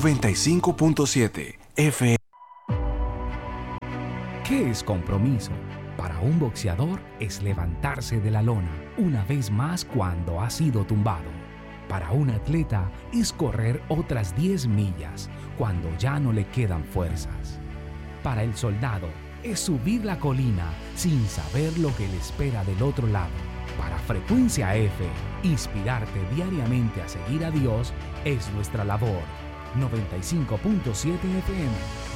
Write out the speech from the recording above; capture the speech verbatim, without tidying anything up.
noventa y cinco punto siete F M. ¿Qué es compromiso? Para un boxeador es levantarse de la lona una vez más cuando ha sido tumbado. Para un atleta es correr otras diez millas cuando ya no le quedan fuerzas. Para el soldado es subir la colina sin saber lo que le espera del otro lado. Para Frecuencia F, inspirarte diariamente a seguir a Dios es nuestra labor. noventa y cinco punto siete F M.